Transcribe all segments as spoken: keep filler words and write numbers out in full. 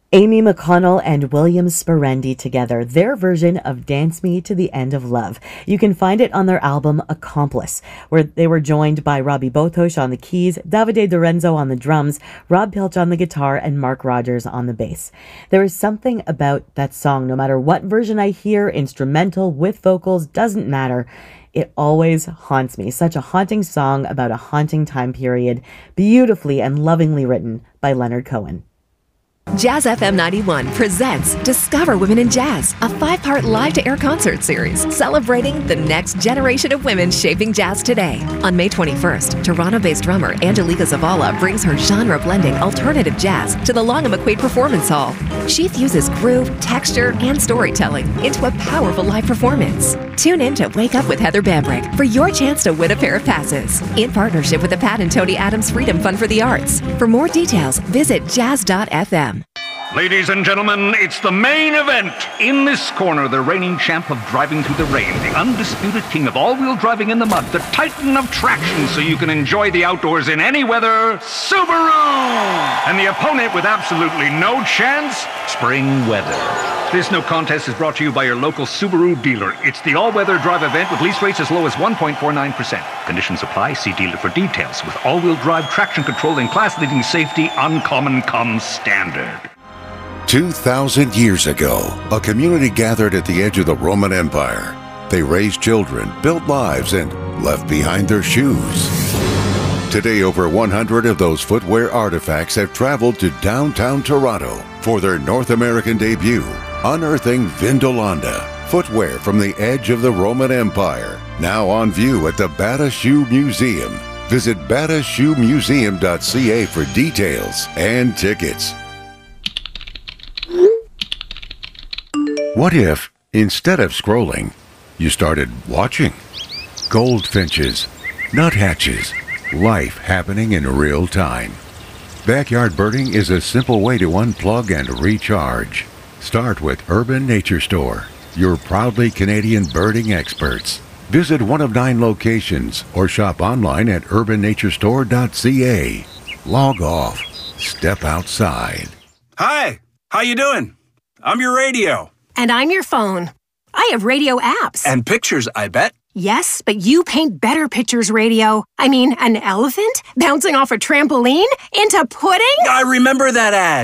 Amy McConnell and William Sperendi together, their version of Dance Me to the End of Love. You can find it on their album Accomplice, where they were joined by Robbie Botosh on the keys, Davide Dorenzo on the drums, Rob Pilch on the guitar, and Mark Rogers on the bass. There is something about that song, no matter what version I hear, instrumental, with vocals, doesn't matter. It always haunts me. Such a haunting song about a haunting time period, beautifully and lovingly written by Leonard Cohen. Jazz F M ninety-one presents Discover Women in Jazz, a five-part live-to-air concert series celebrating the next generation of women shaping jazz today. On May twenty-first, Toronto-based drummer Angelica Zavala brings her genre-blending alternative jazz to the Long and McQuaid Performance Hall. She fuses groove, texture, and storytelling into a powerful live performance. Tune in to Wake Up with Heather Bambrick for your chance to win a pair of passes in partnership with the Pat and Tony Adams Freedom Fund for the Arts. For more details, visit jazz dot f m. Ladies and gentlemen, it's the main event. In this corner, the reigning champ of driving through the rain, the undisputed king of all-wheel driving in the mud, the titan of traction so you can enjoy the outdoors in any weather, Subaru! And the opponent with absolutely no chance, spring weather. This no contest is brought to you by your local Subaru dealer. It's the all-weather drive event with lease rates as low as one point four nine percent. Conditions apply. See dealer for details. With all-wheel drive, traction control, and class-leading safety, uncommon comes standard. Two thousand years ago, a community gathered at the edge of the Roman Empire. They raised children, built lives, and left behind their shoes. Today, over one hundred of those footwear artifacts have traveled to downtown Toronto for their North American debut, unearthing Vindolanda, footwear from the edge of the Roman Empire, now on view at the Bata Shoe Museum. Visit bata shoe museum dot c a for details and tickets. What if, instead of scrolling, you started watching? Goldfinches, nuthatches, life happening in real time. Backyard birding is a simple way to unplug and recharge. Start with Urban Nature Store, your proudly Canadian birding experts. Visit one of nine locations or shop online at urban nature store dot c a. Log off. Step outside. Hi, how you doing? I'm your radio. And I'm your phone. I have radio apps. And pictures, I bet. Yes, but you paint better pictures, radio. I mean, an elephant bouncing off a trampoline into pudding? I remember that ad.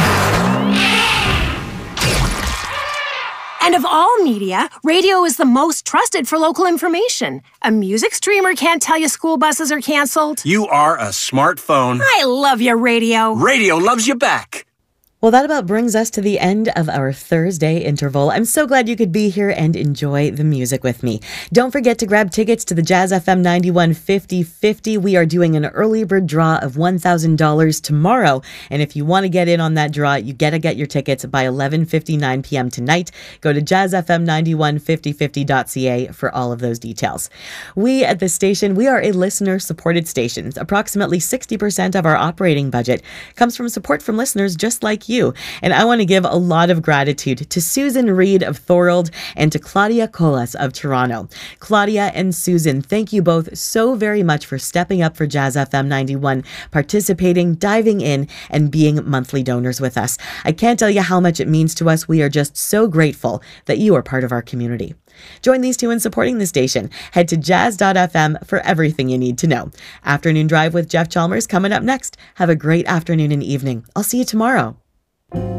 And of all media, radio is the most trusted for local information. A music streamer can't tell you school buses are canceled. You are a smartphone. I love your radio. Radio loves you back. Well, that about brings us to the end of our Thursday interval. I'm so glad you could be here and enjoy the music with me. Don't forget to grab tickets to the Jazz F M ninety-one fifty fifty. We are doing an early bird draw of one thousand dollars tomorrow. And if you want to get in on that draw, you got to get your tickets by eleven fifty-nine p.m. tonight. Go to jazz f m ninety-one fifty fifty dot c a for all of those details. We at the station, we are a listener-supported station. Approximately sixty percent of our operating budget comes from support from listeners just like you. And I want to give a lot of gratitude to Susan Reed of Thorold and to Claudia Colas of Toronto. Claudia and Susan, thank you both so very much for stepping up for Jazz F M ninety-one, participating, diving in, and being monthly donors with us. I can't tell you how much it means to us. We are just so grateful that you are part of our community. Join these two in supporting the station. Head to jazz dot f m for everything you need to know. Afternoon Drive with Jeff Chalmers coming up next. Have a great afternoon and evening. I'll see you tomorrow.